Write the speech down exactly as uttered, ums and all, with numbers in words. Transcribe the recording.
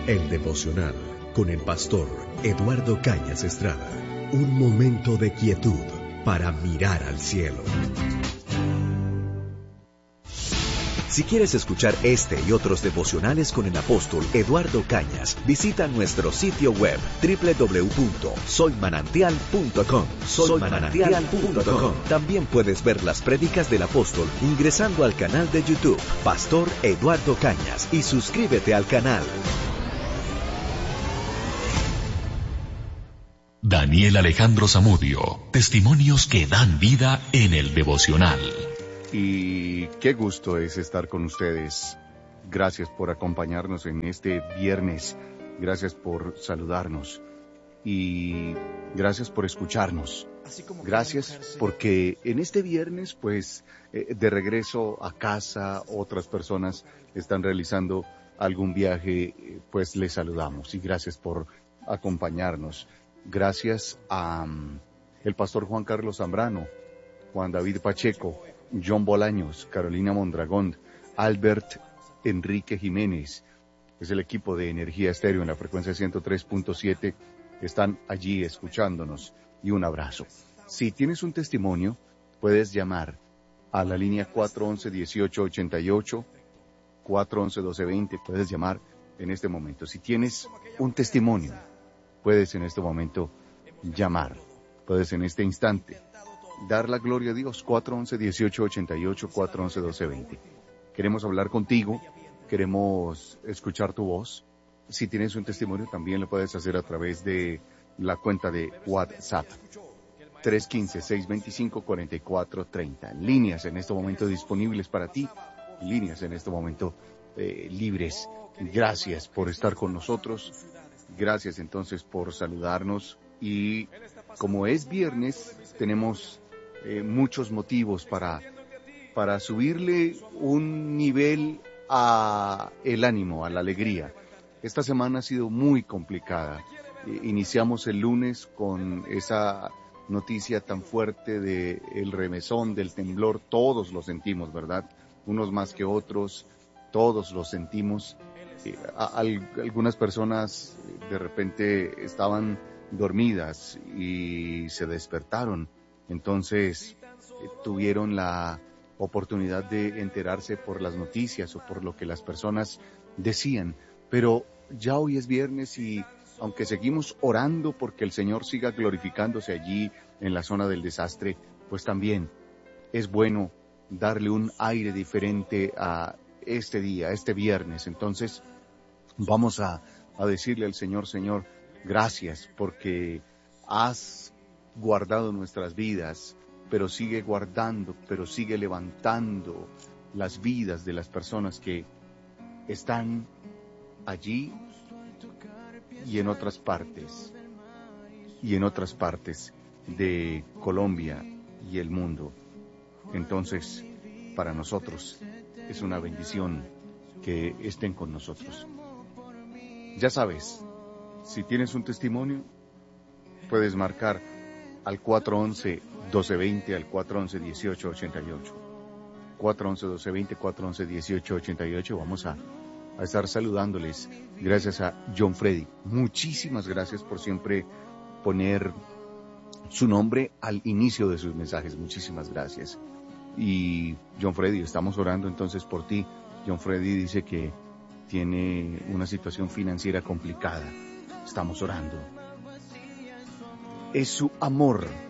El devocional con el pastor Eduardo Cañas Estrada. Un momento de quietud para mirar al cielo. Si quieres escuchar este y otros devocionales con el apóstol Eduardo Cañas, visita nuestro sitio web doble u doble u doble u punto soy manantial punto com. soy manantial punto com. También puedes ver las prédicas del apóstol ingresando al canal de YouTube Pastor Eduardo Cañas y suscríbete al canal. Daniel Alejandro Zamudio, testimonios que dan vida en el devocional. Y qué gusto es estar con ustedes. Gracias por acompañarnos en este viernes. Gracias por saludarnos. Y gracias por escucharnos. Gracias porque en este viernes, pues, eh, de regreso a casa, otras personas están realizando algún viaje, pues les saludamos. Y gracias por acompañarnos. Gracias a um, el pastor Juan Carlos Zambrano, Juan David Pacheco, John Bolaños, Carolina Mondragón, Albert Enrique Jiménez. Es el equipo de Energía Estéreo en la frecuencia ciento tres punto siete. Están allí escuchándonos. Y un abrazo. Si tienes un testimonio, puedes llamar a la línea cuatro once, dieciocho ochenta y ocho, cuatro once, doce veinte. Puedes llamar en este momento. Si tienes un testimonio, puedes en este momento llamar. Puedes en este instante dar la gloria a Dios. cuatro once, dieciocho ochenta y ocho, cuatro once, doce veinte. Queremos hablar contigo, queremos escuchar tu voz. Si tienes un testimonio, también lo puedes hacer a través de la cuenta de WhatsApp. tres uno cinco, seis dos cinco, cuatro cuatro tres cero. Líneas en este momento disponibles para ti. Líneas en este momento eh, libres. Gracias por estar con nosotros. Gracias entonces por saludarnos. Y como es viernes, tenemos eh, muchos motivos para, para subirle un nivel a el ánimo, a la alegría. Esta semana ha sido muy complicada. Eh, iniciamos el lunes con esa noticia tan fuerte de el remesón, del temblor. Todos lo sentimos, ¿verdad? Unos más que otros, todos lo sentimos. Eh, a, a, algunas personas de repente estaban dormidas y se despertaron, entonces eh, tuvieron la oportunidad de enterarse por las noticias o por lo que las personas decían, pero ya hoy es viernes y aunque seguimos orando porque el Señor siga glorificándose allí en la zona del desastre, pues también es bueno darle un aire diferente a este día, a este viernes. Entonces vamos a, a decirle al Señor, Señor, gracias porque has guardado nuestras vidas, pero sigue guardando, pero sigue levantando las vidas de las personas que están allí y en otras partes, y en otras partes de Colombia y el mundo. Entonces, para nosotros es una bendición que estén con nosotros. Ya sabes, si tienes un testimonio, puedes marcar al cuatro once, doce veinte, al cuatro once, dieciocho ochenta y ocho. cuatro once, doce veinte, cuatro once, dieciocho ochenta y ocho. Vamos a, a estar saludándoles. Gracias a John Freddy. Muchísimas gracias por siempre poner su nombre al inicio de sus mensajes. Muchísimas gracias. Y John Freddy, estamos orando entonces por ti. John Freddy dice que tiene una situación financiera complicada. Estamos orando. Es su amor